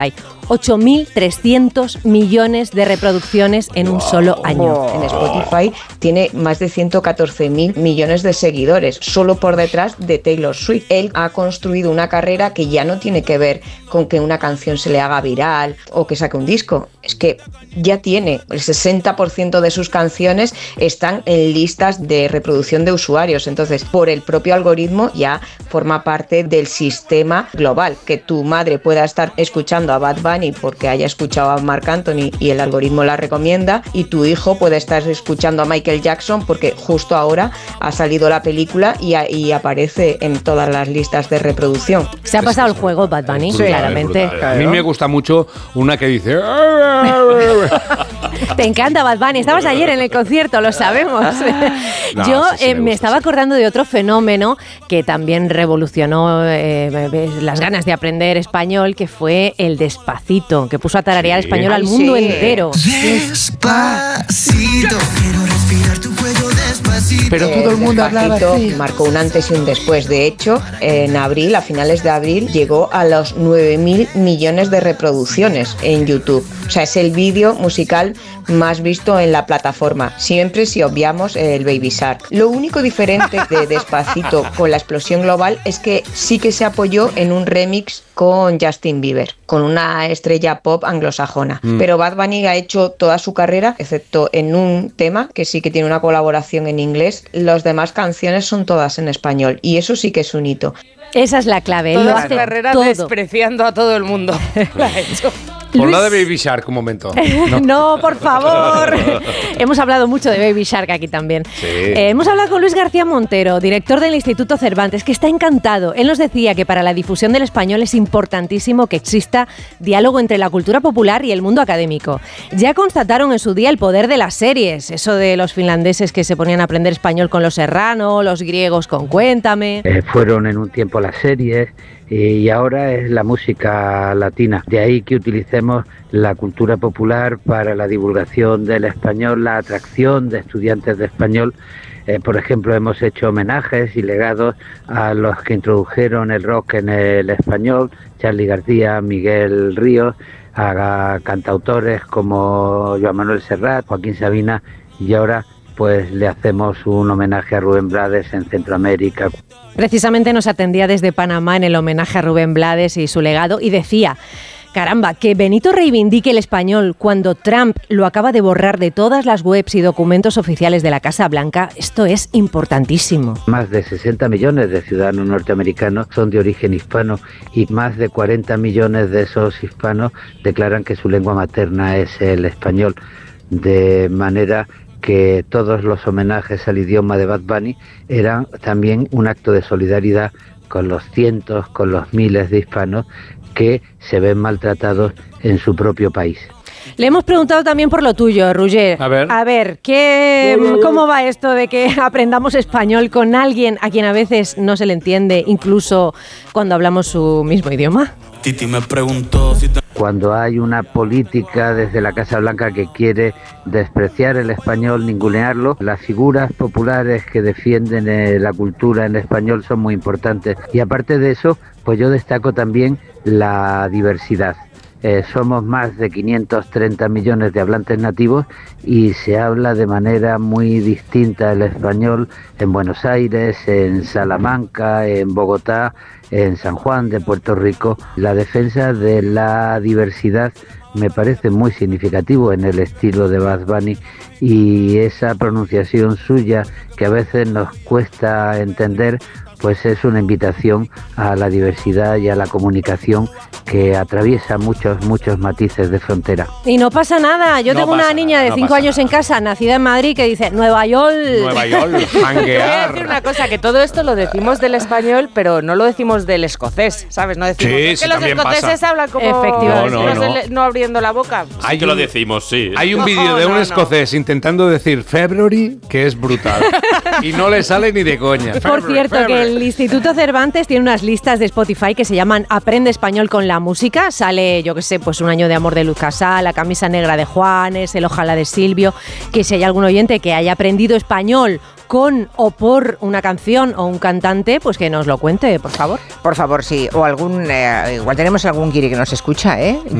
Hay 8.300 millones de reproducciones en un solo año. En Spotify tiene más de 114.000 millones de seguidores, solo por detrás de Taylor Swift. Él ha construido una carrera que ya no tiene que ver con que una canción se le haga viral o que saque un disco. Es que ya tiene el 60% de sus canciones están en listas de reproducción de usuarios. Entonces, por el propio algoritmo ya forma parte del sistema global. Que tu madre pueda estar escuchando a Bad Bunny porque haya escuchado a Marc Anthony y el algoritmo la recomienda, y tu hijo puede estar escuchando a Michael Jackson porque justo ahora ha salido la película y aparece en todas las listas de reproducción. Se ha pasado el juego Bad Bunny, claramente. A mí me gusta mucho una que dice... Te encanta Bad Bunny, estabas ayer en el concierto, lo sabemos. No, Yo sí, me estaba acordando de otro fenómeno que también revolucionó las ganas de aprender español, que fue el Despacito, que puso a tararear español al mundo entero. Despacito, quiero respirar tu cuello despacito. Pero todo el mundo hablaba así. Marcó un antes y un después. De hecho, en abril, a finales de abril, llegó a los 9.000 millones de reproducciones en YouTube. O sea, es el vídeo musical más visto en la plataforma, siempre si obviamos el Baby Shark. Lo único diferente de Despacito con la explosión global es que sí que se apoyó en un remix con Justin Bieber, con una estrella pop anglosajona. Pero Bad Bunny ha hecho toda su carrera, excepto en un tema que sí que tiene una colaboración en inglés. Las demás canciones son todas en español y eso sí que es un hito. Esa es la clave. Toda Lo la hace carrera todo. despreciando a todo el mundo. Lo ha hecho. Por la de Baby Shark, un momento. No, por favor. Hemos hablado mucho de Baby Shark aquí también. Sí. Hemos hablado con Luis García Montero, director del Instituto Cervantes, que está encantado. Él nos decía que para la difusión del español es importantísimo que exista diálogo entre la cultura popular y el mundo académico. Ya constataron en su día el poder de las series, eso de los finlandeses que se ponían a aprender español con Los Serrano, los griegos con Cuéntame. Fueron en un tiempo las series y ahora es la música latina. De ahí que utilicemos la cultura popular para la divulgación del español, la atracción de estudiantes de español. Por ejemplo, hemos hecho homenajes y legados a los que introdujeron el rock en el español, Charly García, Miguel Ríos, a cantautores como Joan Manuel Serrat, Joaquín Sabina, y ahora pues le hacemos un homenaje a Rubén Blades en Centroamérica. Precisamente nos atendía desde Panamá en el homenaje a Rubén Blades y su legado y decía: caramba, que Benito reivindique el español cuando Trump lo acaba de borrar de todas las webs y documentos oficiales de la Casa Blanca, esto es importantísimo. Más de 60 millones de ciudadanos norteamericanos son de origen hispano y más de 40 millones de esos hispanos declaran que su lengua materna es el español, de manera que todos los homenajes al idioma de Bad Bunny eran también un acto de solidaridad con los cientos, con los miles de hispanos que se ven maltratados en su propio país. Le hemos preguntado también por lo tuyo, Roger. A ver, ¿cómo va esto de que aprendamos español con alguien a quien a veces no se le entiende, incluso cuando hablamos su mismo idioma? Titi me preguntó si Cuando hay una política desde la Casa Blanca que quiere despreciar el español, ningunearlo, las figuras populares que defienden la cultura en español son muy importantes. Y aparte de eso, pues yo destaco también la diversidad. Somos más de 530 millones de hablantes nativos y se habla de manera muy distinta el español en Buenos Aires, en Salamanca, en Bogotá, en San Juan de Puerto Rico. La defensa de la diversidad me parece muy significativo en el estilo de Bad Bunny, y esa pronunciación suya que a veces nos cuesta entender, pues es una invitación a la diversidad y a la comunicación que atraviesa muchos matices de frontera. Y no pasa nada. Yo tengo una niña de 5 años en casa, nacida en Madrid, que dice Nueva York. Nueva York, Te voy a manguear. decir una cosa, que todo esto lo decimos del español, pero no lo decimos del escocés, ¿sabes? No decimos Sí, es sí, que los también escoceses pasa. hablan como Efectivamente. no abriendo la boca. Hay que lo un- decimos, sí. Hay un vídeo de un escocés intentando decir February que es brutal. Y no le sale ni de coña. Por cierto, que el Instituto Cervantes tiene unas listas de Spotify que se llaman Aprende Español con la música. Sale, yo qué sé, pues Un año de amor de Luz Casal, La camisa negra de Juanes, El ojalá de Silvio. Que si hay algún oyente que haya aprendido español con o por una canción o un cantante, pues que nos lo cuente, por favor. Por favor, sí. O igual tenemos algún guiri que nos escucha, ¿eh?